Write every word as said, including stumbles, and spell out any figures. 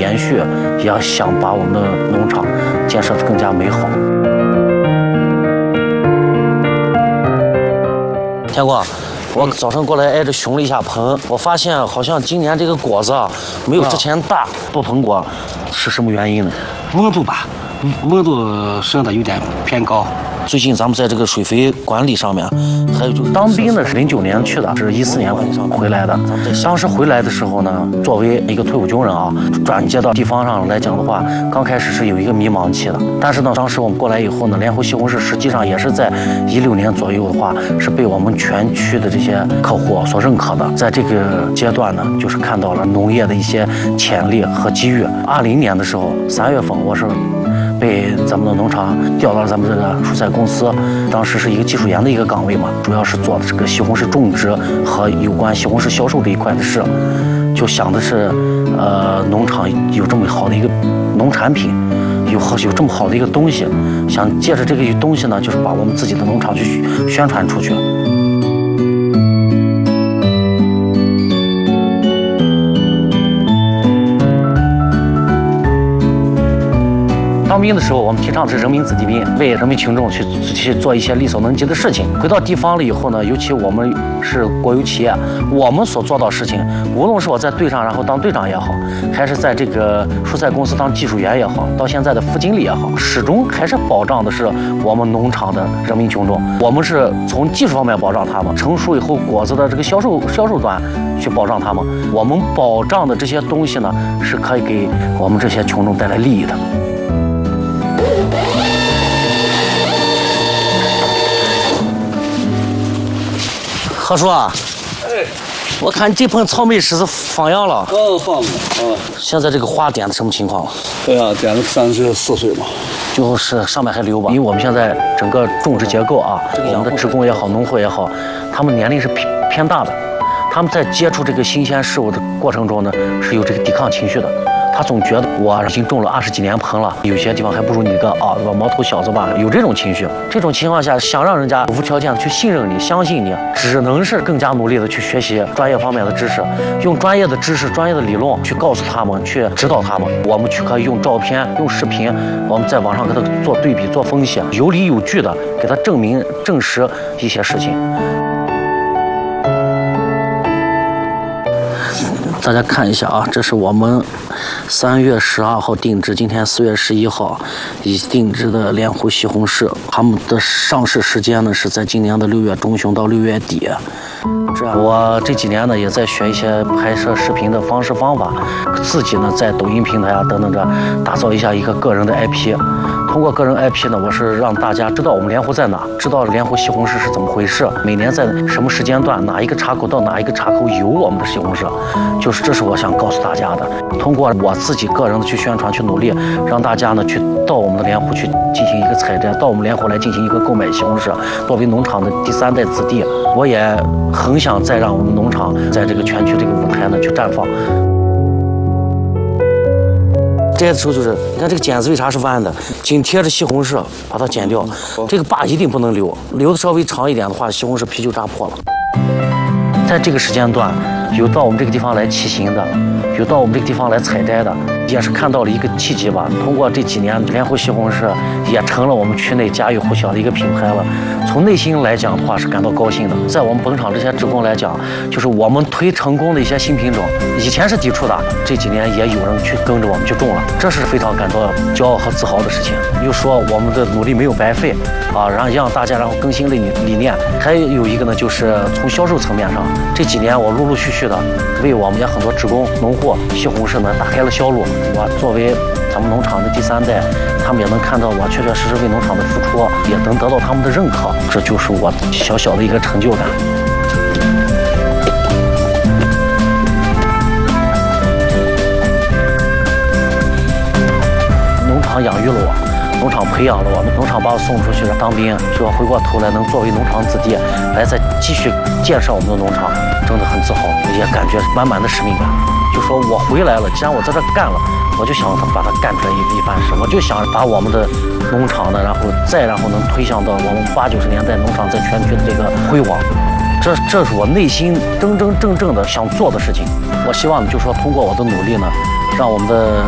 延续，也想把我们的农场建设得更加美好。天光，我早上过来挨着寻了一下盆，我发现好像今年这个果子啊没有之前大，不膨果，是什么原因呢？ 温度吧，温度升的有点偏高。 最近咱们在这个水肥管理上面，还有就是当兵的是零九年去的，是一四年回来的。当时回来的时候呢，作为一个退伍军人啊，转接到地方上来讲的话，刚开始是有一个迷茫期的。但是呢，当时我们过来以后呢，莲湖西红柿实际上也是在一六年左右的话，是被我们全区的这些客户所认可的。在这个阶段呢，就是看到了农业的一些潜力和机遇。二零年的时候，三月份我是被咱们的农场调到了咱们这个蔬菜公司，当时是一个技术员的一个岗位嘛，主要是做的这个西红柿种植和有关西红柿销售这一块的事，就想的是，呃，农场有这么好的一个农产品，有有这么好的一个东西，想借着这个东西呢，就是把我们自己的农场去宣传出去。当兵的时候，我们提倡的是人民子弟兵，为人民群众去去做一些力所能及的事情。回到地方了以后呢，尤其我们是国有企业，我们所做到的事情，无论是我在队上然后当队长也好，还是在这个蔬菜公司当技术员也好，到现在的副经理也好，始终还是保障的是我们农场的人民群众。我们是从技术方面保障他们，成熟以后果子的这个销售销售端去保障他们。我们保障的这些东西呢，是可以给我们这些群众带来利益的。何叔啊， 哎， 我看这盆草莓是是放秧了。 哦，放了啊。 现在这个花点的什么情况了？ 对啊，点了三十四岁嘛。 就是上面还留吧，因为我们现在整个种植结构啊，我们的职工也好，农户也好，他们年龄是偏偏大的，他们在接触这个新鲜事物的过程中呢，是有这个抵抗情绪的。他总觉得我已经种了二十几年盆了，有些地方还不如你个啊，对吧？毛头小子吧，有这种情绪。这种情况下，想让人家无条件的去信任你、相信你，只能是更加努力的去学习专业方面的知识，用专业的知识、专业的理论去告诉他们，去指导他们。我们去可以用照片、用视频，我们在网上给他做对比、做分析，有理有据的给他证明、证实一些事情。大家看一下啊，这是我们三月十二号定制，今天四月十一号已定制的莲湖西红柿，它们的上市时间呢是在今年的六月中旬到六月底。这样，我这几年呢也在学一些拍摄视频的方式方法，自己呢在抖音平台啊等等着打造一下一个个人的 I P。通过个人 I P 呢，我是让大家知道我们莲湖在哪，知道莲湖西红柿是怎么回事，每年在什么时间段，哪一个岔口到哪一个岔口有我们的西红柿，就是这是我想告诉大家的。通过我自己个人的去宣传、去努力，让大家呢去到我们的莲湖去进行一个采摘，到我们莲湖来进行一个购买西红柿。作为农场的第三代子弟，我也很想再让我们农场在这个全区这个舞台呢去绽放。摘的时候就是，你看这个剪子为啥是弯的？紧贴着西红柿，把它剪掉。这个把一定不能留，留的稍微长一点的话，西红柿皮就扎破了。在这个时间段，有到我们这个地方来骑行的，有到我们这个地方来采摘的，也是看到了一个契机吧。通过这几年，莲湖西红柿也成了我们区内家喻户晓的一个品牌了。从内心来讲的话，是感到高兴的。在我们本场这些职工来讲，就是我们推成功的一些新品种，以前是抵触的，这几年也有人去跟着我们去种了，这是非常感到骄傲和自豪的事情。又说我们的努力没有白费啊，让让大家然后更新的理理念。还有一个呢，就是从销售层面上，这几年我陆陆续续的为我们家很多职工、农户西红柿呢打开了销路。我作为咱们农场的第三代，他们也能看到我确确实实为农场的付出，也能得到他们的认可，这就是我小小的一个成就感。农场养育了我，农场培养了我，农场把我送出去当兵，就要回过头来能作为农场子弟来再继续建设我们的农场，真的很自豪，也感觉满满的使命感。就说我回来了，既然我在这干了，我就想把它干出来一一番事，我就想把我们的农场呢，然后再然后能推向到我们八九十年代农场在全区的这个辉煌，这这是我内心真真正正的想做的事情。我希望呢，就说通过我的努力呢，让我们的